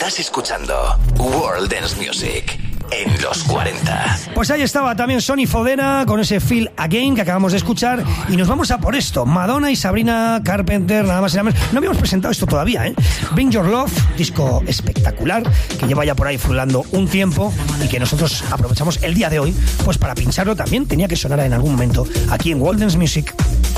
Estás escuchando World Dance Music en los 40. Pues ahí estaba también Sonny Fodera con ese Feel Again que acabamos de escuchar, y nos vamos a por esto. Madonna y Sabrina Carpenter, nada más y nada menos. No habíamos presentado esto todavía, ¿eh? Bring Your Love, disco espectacular que lleva ya por ahí frulando un tiempo y que nosotros aprovechamos el día de hoy pues para pincharlo. También tenía que sonar en algún momento aquí en World Dance Music.